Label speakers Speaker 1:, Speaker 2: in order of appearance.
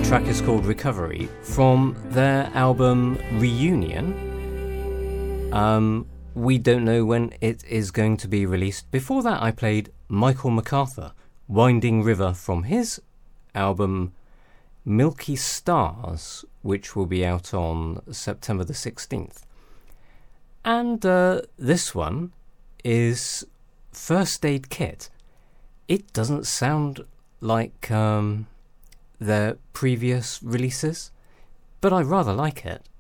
Speaker 1: track is called Recovery from their album Reunion. We don't know when it is going to be released. Before that, I played Michael MacArthur, Winding River, from his album Milky Stars, which will be out on September the 16th. And this one is First Aid Kit. It doesn't sound like their previous releases, but I rather like it.